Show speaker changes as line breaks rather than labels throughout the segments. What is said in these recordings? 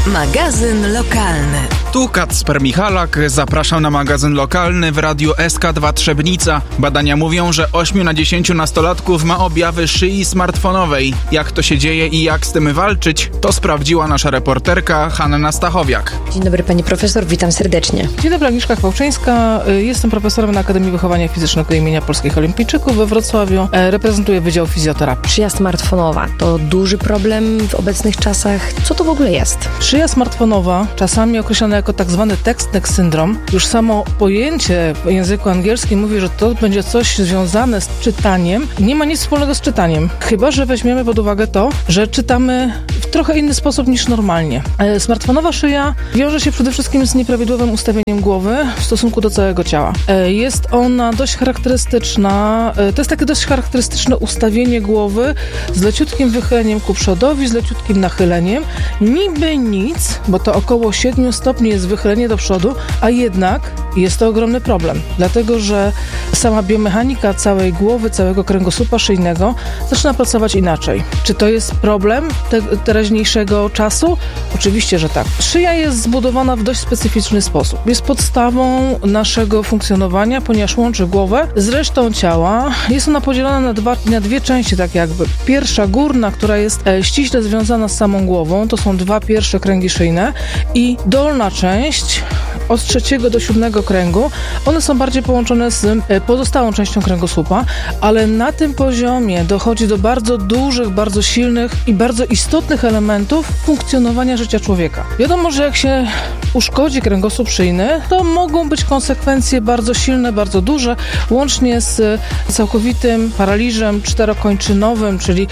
Magazyn lokalny.
Tu Kacper Michalak, zapraszam na magazyn lokalny w Radiu SK2 Trzebnica. Badania mówią, że 8 na 10 nastolatków ma objawy szyi smartfonowej. Jak to się dzieje i jak z tym walczyć, to sprawdziła nasza reporterka Hanna Stachowiak.
Dzień dobry pani profesor, witam serdecznie.
Dzień dobry, Agnieszka Chwałczyńska. Jestem profesorem na Akademii Wychowania Fizycznego imienia Polskich Olimpijczyków we Wrocławiu. Reprezentuję Wydział Fizjoterapii.
Szyja smartfonowa to duży problem w obecnych czasach. Co to w ogóle jest?
Szyja smartfonowa, czasami określana jako tak zwany text neck syndrome, już samo pojęcie w języku angielskim mówi, że to będzie coś związane z czytaniem. Nie ma nic wspólnego z czytaniem, chyba że weźmiemy pod uwagę to, że czytamy w trochę inny sposób niż normalnie. Smartfonowa szyja wiąże się przede wszystkim z nieprawidłowym ustawieniem głowy w stosunku do całego ciała. Jest ona dość charakterystyczna, to jest takie dość charakterystyczne ustawienie głowy z leciutkim wychyleniem ku przodowi, z leciutkim nachyleniem. Niby nic, bo to około 7 stopni jest wychylenie do przodu, a jednak jest to ogromny problem, dlatego że sama biomechanika całej głowy, całego kręgosłupa szyjnego zaczyna pracować inaczej. Czy to jest problem teraźniejszego czasu? Oczywiście, że tak. Szyja jest zbudowana w dość specyficzny sposób. Jest podstawą naszego funkcjonowania, ponieważ łączy głowę z resztą ciała. Jest ona podzielona na dwie części, tak jakby. Pierwsza, górna, która jest ściśle związana z samą głową, to są dwa pierwsze kręgi szyjne, i dolna część od 3 do 7 kręgu, one są bardziej połączone z pozostałą częścią kręgosłupa, ale na tym poziomie dochodzi do bardzo dużych, bardzo silnych i bardzo istotnych elementów funkcjonowania życia człowieka. Wiadomo, że jak się uszkodzi kręgosłup szyjny, to mogą być konsekwencje bardzo silne, bardzo duże, łącznie z całkowitym paraliżem czterokończynowym, czyli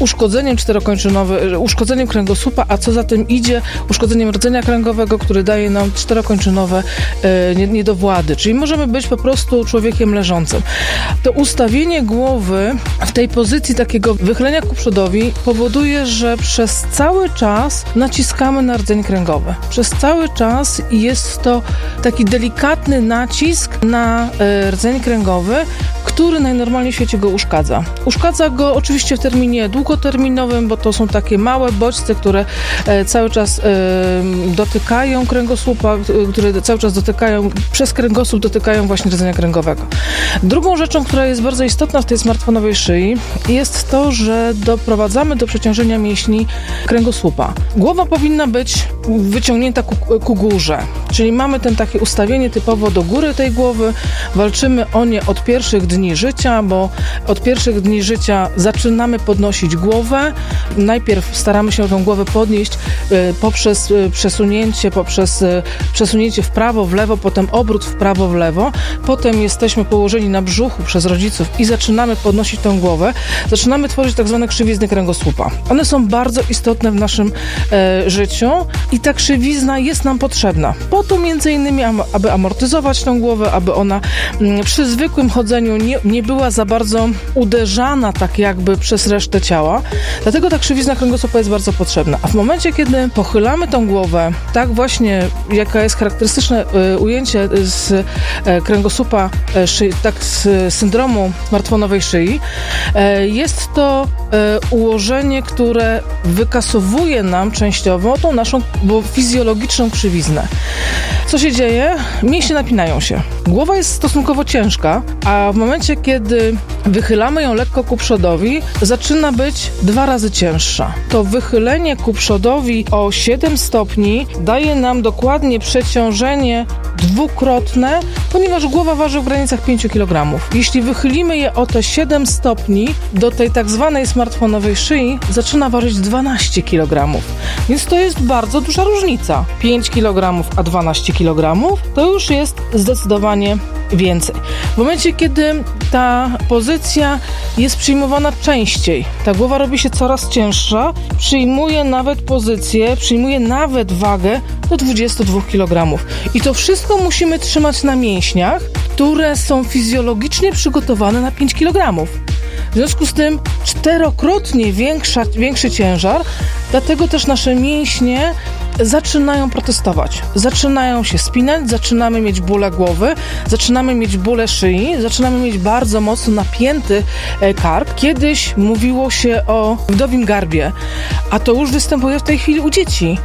uszkodzeniem kręgosłupa, a co za tym idzie, uszkodzeniem rdzenia kręgowego, który daje nam czterokończynowe niedowłady, czyli możemy być po prostu człowiekiem leżącym. To ustawienie głowy w tej pozycji takiego wychylenia ku przodowi powoduje, że przez cały czas naciskamy na rdzeń kręgowy. Przez cały czas jest to taki delikatny nacisk na rdzeń kręgowy, który najnormalniej w świecie go uszkadza. Uszkadza go oczywiście w terminie długoterminowym, bo to są takie małe bodźce, które cały czas dotykają kręgosłupa, które cały czas przez kręgosłup dotykają właśnie rdzenia kręgowego. Drugą rzeczą, która jest bardzo istotna w tej smartfonowej szyi, jest to, że doprowadzamy do przeciążenia mięśni kręgosłupa. Głowa powinna być wyciągnięta ku górze, czyli mamy takie ustawienie typowo do góry tej głowy, walczymy o nie od pierwszych dni życia, bo od pierwszych dni życia zaczynamy podnosić głowę. Najpierw staramy się tą głowę podnieść poprzez przesunięcie w prawo, w lewo, potem obrót w prawo, w lewo. Potem jesteśmy położeni na brzuchu przez rodziców i zaczynamy podnosić tą głowę. Zaczynamy tworzyć tak zwane krzywizny kręgosłupa. One są bardzo istotne w naszym życiu i ta krzywizna jest nam potrzebna. Po to między innymi, aby amortyzować tą głowę, aby ona przy zwykłym chodzeniu nie była za bardzo uderzana tak jakby przez resztę ciała. Dlatego ta krzywizna kręgosłupa jest bardzo potrzebna. A w momencie, kiedy pochylamy tą głowę, tak właśnie, jaka jest charakterystyczne ujęcie z kręgosłupa z syndromu smartfonowej szyi, jest to ułożenie, które wykasowuje nam częściowo tą naszą fizjologiczną krzywiznę. Co się dzieje? Mięśnie napinają się. Głowa jest stosunkowo ciężka, a w momencie, kiedy wychylamy ją lekko ku przodowi, zaczyna być 2 razy cięższa. To wychylenie ku przodowi o 7 stopni daje nam dokładnie przeciążenie dwukrotne, ponieważ głowa waży w granicach 5 kg. Jeśli wychylimy je o te 7 stopni do tej tak zwanej smartfonowej szyi, zaczyna ważyć 12 kg. Więc to jest bardzo duża różnica. 5 kg a 12 kg to już jest zdecydowanie więcej. W momencie, kiedy ta pozycja jest przyjmowana częściej, ta głowa robi się coraz cięższa, przyjmuje nawet wagę do 22 kg. I to wszystko musimy trzymać na mięśniach, które są fizjologicznie przygotowane na 5 kg. W związku z tym 4-krotnie większy ciężar, dlatego też nasze mięśnie zaczynają protestować. Zaczynają się spinać, zaczynamy mieć bóle głowy, zaczynamy mieć bóle szyi, zaczynamy mieć bardzo mocno napięty kark. Kiedyś mówiło się o wdowim garbie, a to już występuje w tej chwili u dzieci.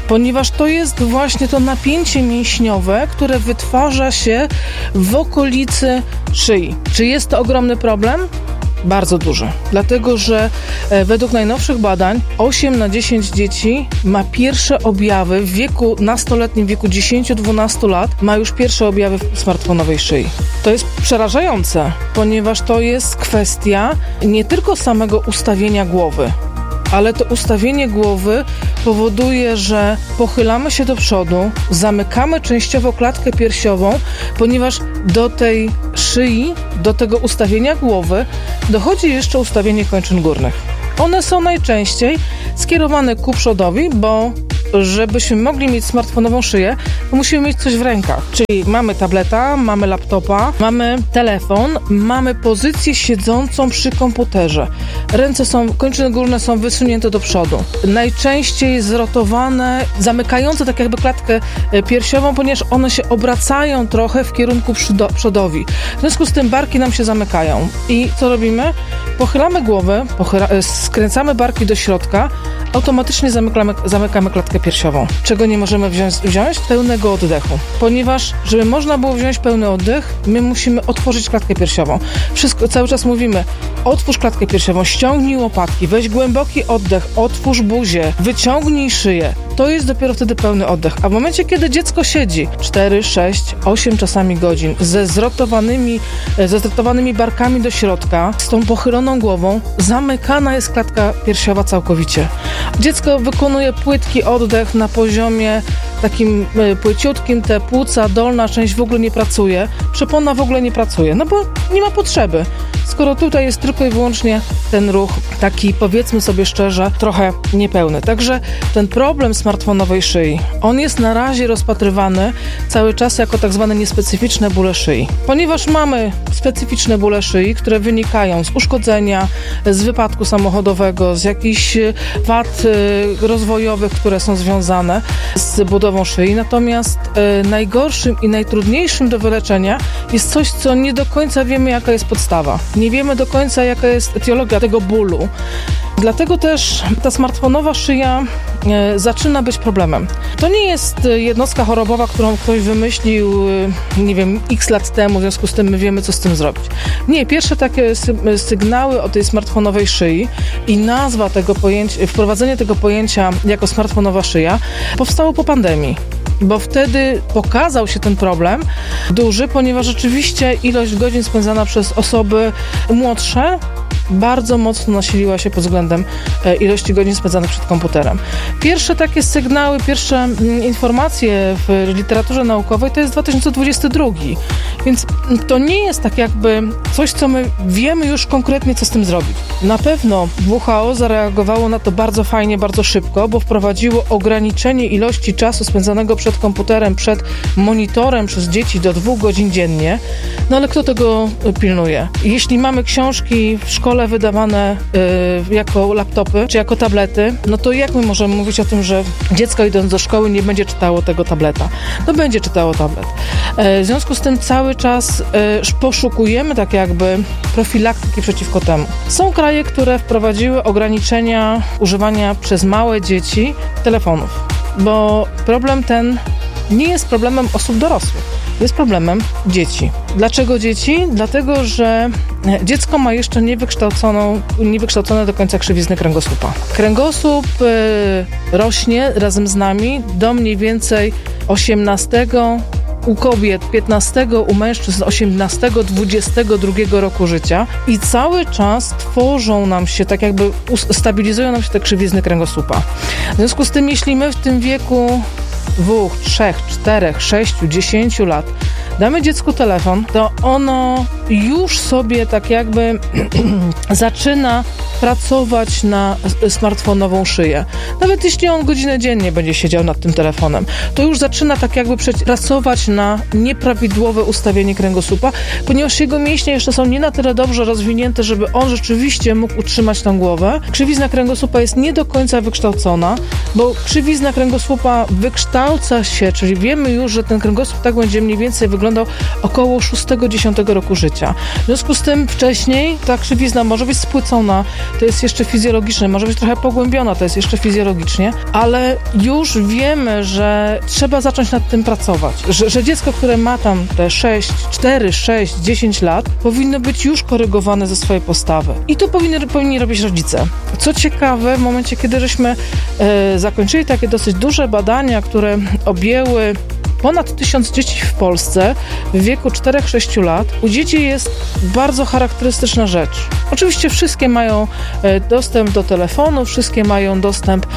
ponieważ to jest właśnie to napięcie mięśniowe, które wytwarza się w okolicy szyi. Czy jest to ogromny problem? Bardzo duży, dlatego że według najnowszych badań 8 na 10 dzieci ma pierwsze objawy w wieku nastoletnim, w wieku 10-12 lat, ma już pierwsze objawy smartfonowej szyi. To jest przerażające, ponieważ to jest kwestia nie tylko samego ustawienia głowy, ale to ustawienie głowy powoduje, że pochylamy się do przodu, zamykamy częściowo klatkę piersiową, ponieważ do tej szyi, do tego ustawienia głowy dochodzi jeszcze ustawienie kończyn górnych. One są najczęściej skierowane ku przodowi, bo żebyśmy mogli mieć smartfonową szyję, to musimy mieć coś w rękach. Czyli mamy tableta, mamy laptopa, mamy telefon, mamy pozycję siedzącą przy komputerze. Kończyny górne są wysunięte do przodu. Najczęściej zrotowane, zamykające tak jakby klatkę piersiową, ponieważ one się obracają trochę w kierunku przodowi. W związku z tym barki nam się zamykają. I co robimy? Pochylamy głowę, skręcamy barki do środka, automatycznie zamykamy klatkę piersiową. Czego nie możemy wziąć? Pełnego oddechu. Ponieważ, żeby można było wziąć pełny oddech, my musimy otworzyć klatkę piersiową. Cały czas mówimy, otwórz klatkę piersiową, ściągnij łopatki, weź głęboki oddech, otwórz buzię, wyciągnij szyję. To jest dopiero wtedy pełny oddech. A w momencie, kiedy dziecko siedzi 4, 6, 8 czasami godzin ze zrotowanymi barkami do środka, z tą pochyloną głową, zamykana jest klatka piersiowa całkowicie. Dziecko wykonuje płytki oddech na poziomie takim płyciutkim, te płuca, dolna część w ogóle nie pracuje, przepona w ogóle nie pracuje, no bo nie ma potrzeby. Skoro tutaj jest tylko i wyłącznie ten ruch taki, powiedzmy sobie szczerze, trochę niepełny. Także ten problem smartfonowej szyi, on jest na razie rozpatrywany cały czas jako tak zwane niespecyficzne bóle szyi. Ponieważ mamy specyficzne bóle szyi, które wynikają z uszkodzenia, z wypadku samochodowego, z jakichś wad rozwojowych, które są związane z budową szyi. Natomiast najgorszym i najtrudniejszym do wyleczenia jest coś, co nie do końca wiemy, jaka jest podstawa. Nie wiemy do końca, jaka jest etiologia tego bólu. Dlatego też ta smartfonowa szyja zaczyna być problemem. To nie jest jednostka chorobowa, którą ktoś wymyślił, nie wiem, x lat temu, w związku z tym my wiemy, co z tym zrobić. Nie, pierwsze takie sygnały o tej smartfonowej szyi i nazwa tego pojęcia, wprowadzenie tego pojęcia jako smartfonowa szyja powstało po pandemii. Bo wtedy pokazał się ten problem duży, ponieważ rzeczywiście ilość godzin spędzana przez osoby młodsze bardzo mocno nasiliła się pod względem ilości godzin spędzanych przed komputerem. Pierwsze takie sygnały, pierwsze informacje w literaturze naukowej to jest 2022. Więc to nie jest tak jakby coś, co my wiemy już konkretnie, co z tym zrobić. Na pewno WHO zareagowało na to bardzo fajnie, bardzo szybko, bo wprowadziło ograniczenie ilości czasu spędzanego przed komputerem, przed monitorem przez dzieci do 2 godzin dziennie. No ale kto tego pilnuje? Jeśli mamy książki w szkole wydawane jako laptopy czy jako tablety, no to jak my możemy mówić o tym, że dziecko idąc do szkoły nie będzie czytało tego tableta? No będzie czytało tablet. W związku z tym cały czas poszukujemy tak jakby profilaktyki przeciwko temu. Są kraje, które wprowadziły ograniczenia używania przez małe dzieci telefonów, bo problem ten nie jest problemem osób dorosłych. Jest problemem dzieci. Dlaczego dzieci? Dlatego, że dziecko ma jeszcze niewykształcone do końca krzywiznę kręgosłupa. Kręgosłup rośnie razem z nami do mniej więcej 18, u kobiet 15, u mężczyzn 18, 22 roku życia i cały czas tworzą nam się, tak jakby stabilizują nam się te krzywizny kręgosłupa. W związku z tym, jeśli my w tym wieku 2, 3, 4, 6, 10 lat damy dziecku telefon, to ono już sobie tak jakby zaczyna pracować na smartfonową szyję. Nawet jeśli on godzinę dziennie będzie siedział nad tym telefonem, to już zaczyna tak jakby pracować na nieprawidłowe ustawienie kręgosłupa, ponieważ jego mięśnie jeszcze są nie na tyle dobrze rozwinięte, żeby on rzeczywiście mógł utrzymać tą głowę. Krzywizna kręgosłupa jest nie do końca wykształcona, bo krzywizna kręgosłupa wykształca się, czyli wiemy już, że ten kręgosłup tak będzie mniej więcej wyglądał około 6-10 roku życia. życia. W związku z tym wcześniej ta krzywizna może być spłycona, to jest jeszcze fizjologiczne, może być trochę pogłębiona, to jest jeszcze fizjologicznie, ale już wiemy, że trzeba zacząć nad tym pracować. Że dziecko, które ma tam te 4, 6, 10 lat, powinno być już korygowane ze swojej postawy. I to powinni robić rodzice. Co ciekawe, w momencie, kiedy żeśmy zakończyli takie dosyć duże badania, które objęły ponad 1000 dzieci w Polsce w wieku 4-6 lat. U dzieci jest bardzo charakterystyczna rzecz. Oczywiście wszystkie mają dostęp do telefonu, wszystkie mają dostęp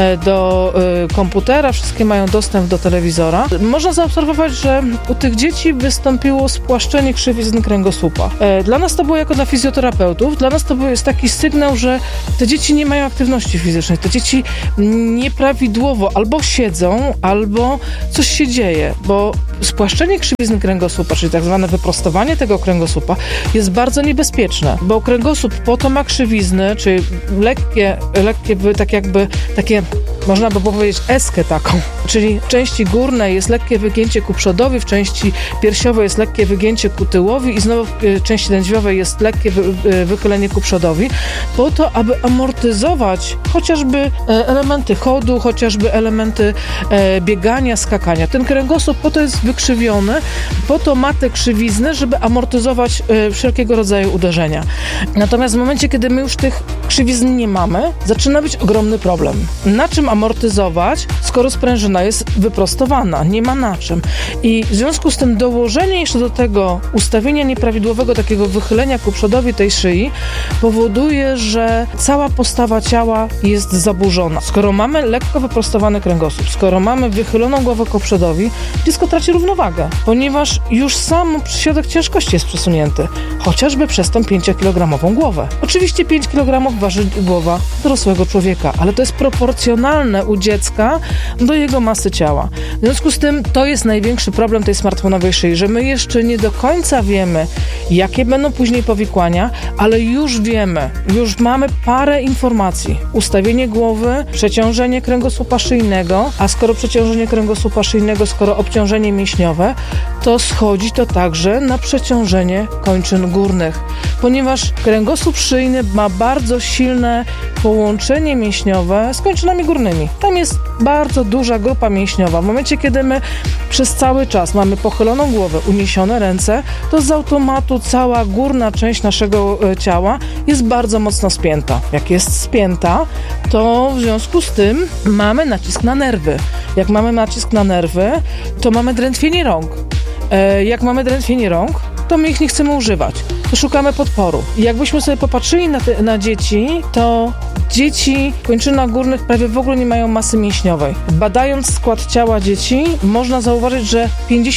do komputera, wszystkie mają dostęp do telewizora. Można zaobserwować, że u tych dzieci wystąpiło spłaszczenie krzywizny kręgosłupa. Dla nas to było jako dla fizjoterapeutów, dla nas to jest taki sygnał, że te dzieci nie mają aktywności fizycznej, te dzieci nieprawidłowo albo siedzą, albo coś się dzieje, bo spłaszczenie krzywizny kręgosłupa, czyli tak zwane wyprostowanie tego kręgosłupa jest bardzo niebezpieczne, bo kręgosłup po to ma krzywizny, czyli lekkie tak jakby takie, można by powiedzieć, eskę taką, czyli w części górnej jest lekkie wygięcie ku przodowi, w części piersiowej jest lekkie wygięcie ku tyłowi i znowu w części lędźwiowej jest lekkie wychylenie ku przodowi, po to, aby amortyzować chociażby elementy chodu, chociażby elementy biegania, skakania. Ten kręgosłup po to jest wykrzywiony, po to ma te krzywizny, żeby amortyzować wszelkiego rodzaju uderzenia. Natomiast w momencie, kiedy my już tych krzywizn nie mamy, zaczyna być ogromny problem. Na czym amortyzować, skoro sprężyna jest wyprostowana? Nie ma na czym. I w związku z tym dołożenie jeszcze do tego ustawienia nieprawidłowego takiego wychylenia ku przodowi tej szyi powoduje, że cała postawa ciała jest zaburzona. Skoro mamy lekko wyprostowany kręgosłup, skoro mamy wychyloną głowę ku przodowi, dziecko traci równowagę, ponieważ już sam środek ciężkości jest przesunięty, chociażby przez tą 5-kilogramową głowę. Oczywiście 5 kg waży głowa dorosłego człowieka, ale to jest proporcjonalne u dziecka do jego masy ciała. W związku z tym to jest największy problem tej smartfonowej szyi, że my jeszcze nie do końca wiemy, jakie będą później powikłania, ale już wiemy, już mamy parę informacji. Ustawienie głowy, przeciążenie kręgosłupa szyjnego, a skoro przeciążenie kręgosłupa szyjnego, skoro obciążenie mięśniowe, to schodzi to także na przeciążenie kończyn górnych, ponieważ kręgosłup szyjny ma bardzo silne połączenie mięśniowe z kończynami górnymi. Tam jest bardzo duża grupa mięśniowa. W momencie, kiedy my przez cały czas mamy pochyloną głowę, uniesione ręce, to z automatu cała górna część naszego ciała jest bardzo mocno spięta. Jak jest spięta, to w związku z tym mamy nacisk na nerwy. Jak mamy nacisk na nerwy, to mamy drętwienie rąk. Jak mamy drętwienie rąk, to my ich nie chcemy używać. To szukamy podporu. I jakbyśmy sobie popatrzyli na dzieci, to dzieci w kończynach górnych prawie w ogóle nie mają masy mięśniowej. Badając skład ciała dzieci, można zauważyć, że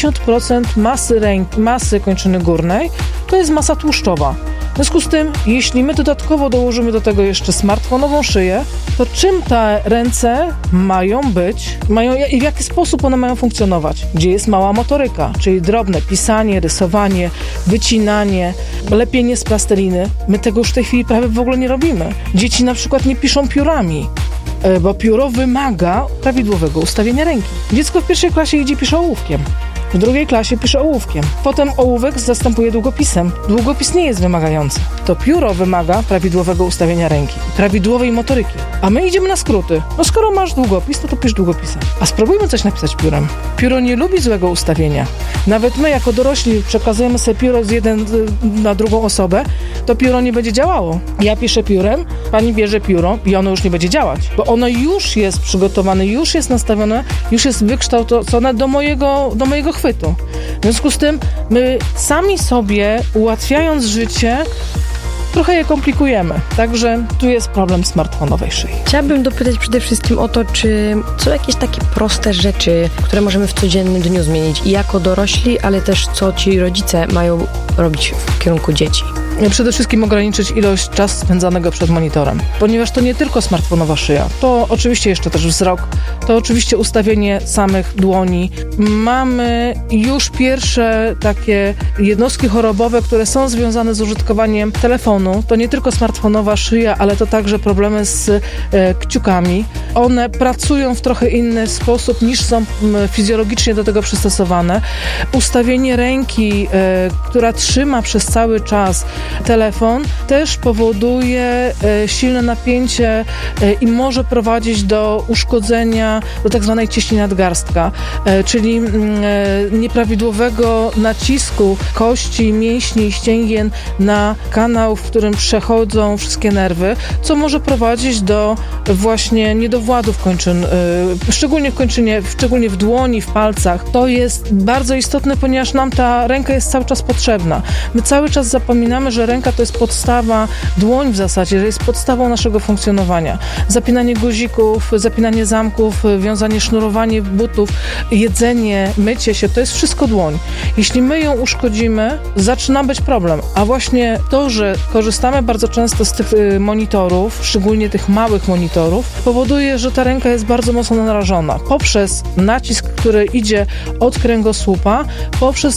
50% masy kończyny górnej to jest masa tłuszczowa. W związku z tym, jeśli my dodatkowo dołożymy do tego jeszcze smartfonową szyję, to czym te ręce mają być, i w jaki sposób one mają funkcjonować? Gdzie jest mała motoryka, czyli drobne pisanie, rysowanie, wycinanie, lepienie z plasteliny. My tego już w tej chwili prawie w ogóle nie robimy. Dzieci na przykład nie piszą piórami, bo pióro wymaga prawidłowego ustawienia ręki. Dziecko w 1. klasie idzie i pisze ołówkiem. W 2. klasie pisze ołówkiem. Potem ołówek zastępuje długopisem. Długopis nie jest wymagający. To pióro wymaga prawidłowego ustawienia ręki, prawidłowej motoryki. A my idziemy na skróty. No skoro masz długopis, to pisz długopisem. A spróbujmy coś napisać piórem. Pióro nie lubi złego ustawienia. Nawet my jako dorośli przekazujemy sobie pióro z jeden na drugą osobę, to pióro nie będzie działało. Ja piszę piórem, pani bierze pióro i ono już nie będzie działać. Bo ono już jest przygotowane, już jest nastawione, już jest wykształcone do mojego chwytu. W związku z tym my sami sobie, ułatwiając życie, trochę je komplikujemy. Także tu jest problem smartfonowej szyi.
Chciałabym dopytać przede wszystkim o to, czy są jakieś takie proste rzeczy, które możemy w codziennym dniu zmienić i jako dorośli, ale też co ci rodzice mają robić w kierunku dzieci.
przede wszystkim ograniczyć ilość czasu spędzanego przed monitorem, ponieważ to nie tylko smartfonowa szyja, to oczywiście jeszcze też wzrok, to oczywiście ustawienie samych dłoni. Mamy już pierwsze takie jednostki chorobowe, które są związane z użytkowaniem telefonu. To nie tylko smartfonowa szyja, ale to także problemy z kciukami. One pracują w trochę inny sposób niż są fizjologicznie do tego przystosowane. Ustawienie ręki, która trzyma przez cały czas telefon, też powoduje silne napięcie i może prowadzić do uszkodzenia, do tak zwanej cieśni nadgarstka, czyli nieprawidłowego nacisku kości, mięśni i ścięgien na kanał, w którym przechodzą wszystkie nerwy, co może prowadzić do właśnie niedowładów kończyn, szczególnie w kończynie, szczególnie w dłoni, w palcach. To jest bardzo istotne, ponieważ nam ta ręka jest cały czas potrzebna. My cały czas zapominamy, że ręka to jest podstawa, dłoń w zasadzie, że jest podstawą naszego funkcjonowania. Zapinanie guzików, zapinanie zamków, wiązanie, sznurowanie butów, jedzenie, mycie się, to jest wszystko dłoń. Jeśli my ją uszkodzimy, zaczyna być problem. A właśnie to, że korzystamy bardzo często z tych monitorów, szczególnie tych małych monitorów, powoduje, że ta ręka jest bardzo mocno narażona. Poprzez nacisk, który idzie od kręgosłupa, poprzez